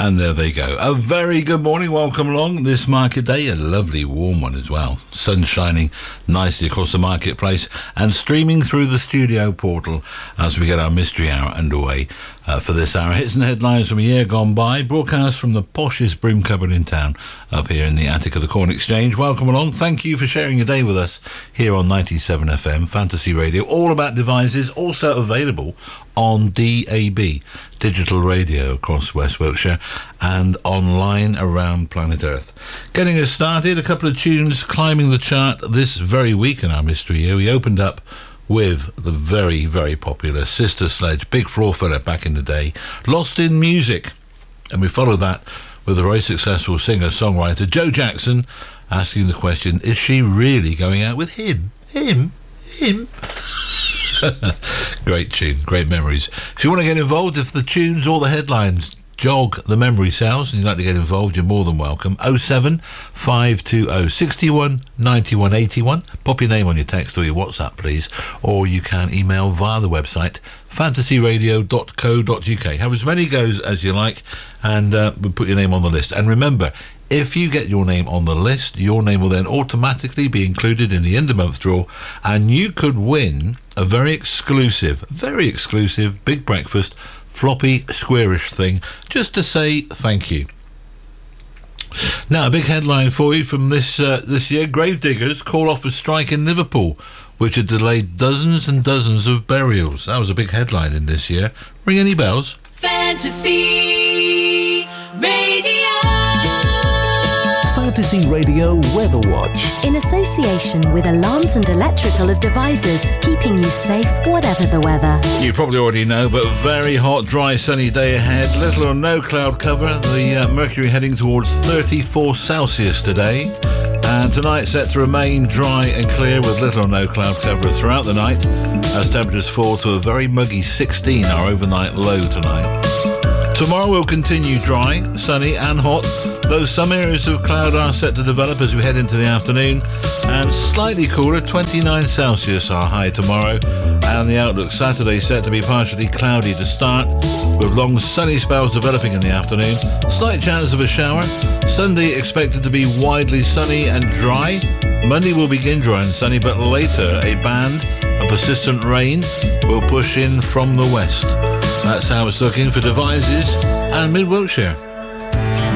And there they go. A very good morning. Welcome along this market day. A lovely warm one as well. Sun shining nicely across the marketplace and streaming through the studio portal as we get our mystery hour underway for this hour. Hits and headlines from a year gone by. Broadcast from the poshest broom cupboard in town up here in the attic of the Corn Exchange. Welcome along. Thank you for sharing your day with us here on 97 FM Fantasy Radio. All about devices. Also available on DAB, digital radio across West Wiltshire, and online around planet Earth. Getting us started, a couple of tunes climbing the chart this very week in our mystery year. We opened up with the very, very popular Sister Sledge, big floor filler back in the day, Lost in Music. And we followed that with a very successful singer-songwriter, Joe Jackson, asking the question, is she really going out with him? Him? Great tune, great memories. If you want to get involved, if the tunes or the headlines jog the memory cells and you'd like to get involved, you're more than welcome. 07 520 61 91 81. Pop your name on your text or your WhatsApp, please. Or you can email via the website fantasyradio.co.uk. Have as many goes as you like, and we'll put your name on the list. And remember, if you get your name on the list, your name will then automatically be included in the end of month draw, and you could win a very exclusive big breakfast floppy squarish thing just to say thank you. Now, a big headline for you from this year. Gravediggers call off a strike in Liverpool, which had delayed dozens and dozens of burials. That was a big headline in this year. Ring any bells? Fantasy Radio. Fantasy Radio Weather Watch. In association with Alarms and Electrical Devices, keeping you safe whatever the weather. You probably already know, but very hot, dry, sunny day ahead. Little or no cloud cover. The mercury heading towards 34 Celsius today. And tonight set to remain dry and clear with little or no cloud cover throughout the night as temperatures fall to a very muggy 16, our overnight low tonight. Tomorrow will continue dry, sunny and hot, though some areas of cloud are set to develop as we head into the afternoon, and slightly cooler, 29 Celsius our high tomorrow, and the outlook Saturday set to be partially cloudy to start, with long sunny spells developing in the afternoon, slight chance of a shower. Sunday expected to be widely sunny and dry. Monday will begin dry and sunny, but later a band of persistent rain will push in from the west. That's how it's looking for Devizes and Mid Wiltshire.